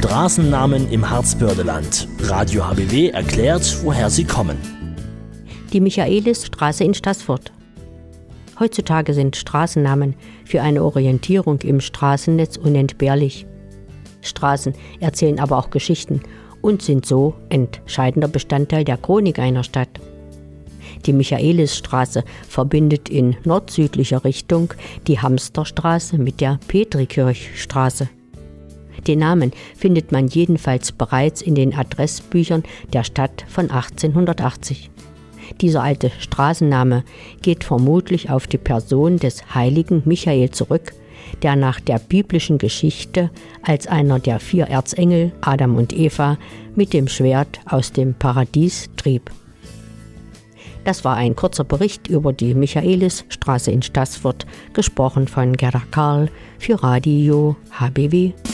Straßennamen im Harzbördeland. Radio HBW erklärt, woher sie kommen. Die Michaelisstraße in Staßfurt. Heutzutage sind Straßennamen für eine Orientierung im Straßennetz unentbehrlich. Straßen erzählen aber auch Geschichten und sind so entscheidender Bestandteil der Chronik einer Stadt. Die Michaelisstraße verbindet in nord-südlicher Richtung die Hamsterstraße mit der Petrikirchstraße. Den Namen findet man jedenfalls bereits in den Adressbüchern der Stadt von 1880. Dieser alte Straßenname geht vermutlich auf die Person des heiligen Michael zurück, der nach der biblischen Geschichte als einer der 4 Erzengel, Adam und Eva, mit dem Schwert aus dem Paradies trieb. Das war ein kurzer Bericht über die Michaelisstraße in Staßfurt, gesprochen von Gerda Karl für Radio HBW.